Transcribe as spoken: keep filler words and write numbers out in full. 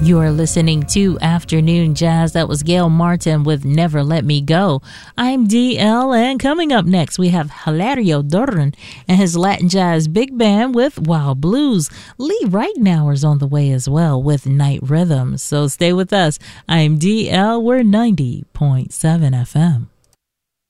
You are listening to Afternoon Jazz. That was Gail Martin with Never Let Me Go. I'm D L, and coming up next, we have Hilario Durden and his Latin Jazz Big Band with Wild Blues. Lee Reichenauer's on the way as well with Night Rhythms. So stay with us. I'm D L. We're ninety point seven F M.